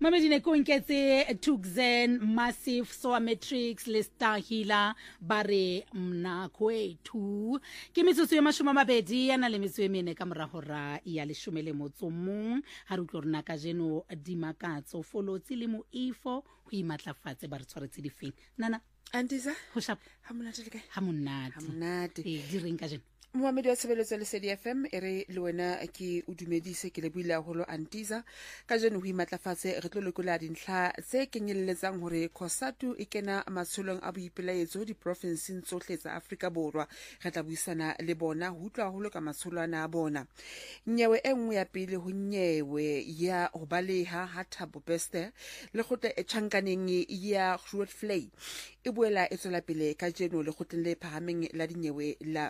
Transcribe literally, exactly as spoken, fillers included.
Mamedine ko nketse Tuxen Massive Soa Matrix le Star Healer bare mna kwethu ke metsotso ya mashome a mabedi yana le metso e mene ka morago ra ya leshome le motso mong ha re tlo rena ka jeno dimakatso folotsi le mo ifo ho imatlafatse ba re tshwaretse difeng nana Antiza ho shap ha monate le kae ha monate ha monate e di reng ka jeno Mohammed wa tshebeletso le Lesedi F M ere le wena ke o dumedise ke le buile haholo Antiza ka jeno ho imatlafatse re tlo lekola dintlha tse kenyelletsang hore Khosatu e kena matsholong a boipelaetso di provinces tsohle tsa Afrika Borwa re tla buisana le bona ho utlwa haholo ka matsolwana a bona nyewe e nngwe ya pele ho nyewe ya ho baleha ha Thabo Bester le khotle e tjhankaneng ya Grootvlei e boela e tswela pele ka jeno le khotleng le phahameng la dinyewe la